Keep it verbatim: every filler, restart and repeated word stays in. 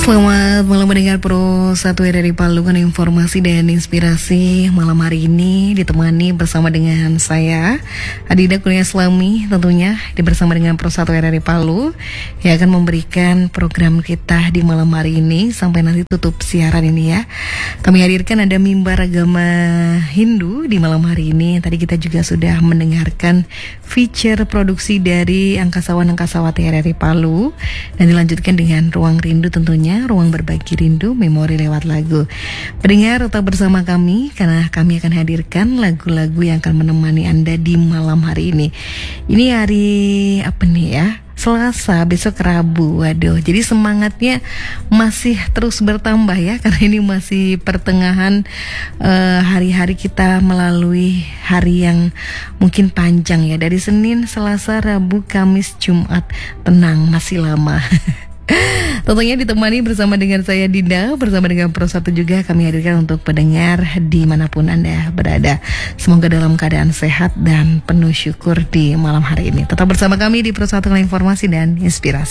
Selamat malam mendengar Pro satu dari Palu dengan informasi dan inspirasi malam hari ini ditemani bersama dengan saya Adida Kurnia Islami, tentunya di bersama dengan Pro satu dari Palu yang akan memberikan program kita di malam hari ini sampai nanti tutup siaran ini ya. Kami hadirkan ada mimbar agama Hindu di malam hari ini. Tadi kita juga sudah mendengarkan feature produksi dari angkasawan-angkasawati R R I Palu dan dilanjutkan dengan Ruang Rindu, tentunya ruang berbagi rindu memori lewat lagu. Pendengar tetap bersama kami karena kami akan hadirkan lagu-lagu yang akan menemani Anda di malam hari ini. Ini hari apa nih ya? Selasa, besok Rabu. Waduh, jadi semangatnya masih terus bertambah ya, karena ini masih pertengahan uh, hari-hari kita melalui hari yang mungkin panjang ya, dari Senin, Selasa, Rabu, Kamis, Jumat. Tenang, masih lama. Tentunya ditemani bersama dengan saya Dinda, bersama dengan Pro satu juga kami hadirkan untuk pendengar dimanapun Anda berada. Semoga dalam keadaan sehat dan penuh syukur di malam hari ini. Tetap bersama kami di Pro satu dengan informasi dan inspirasi.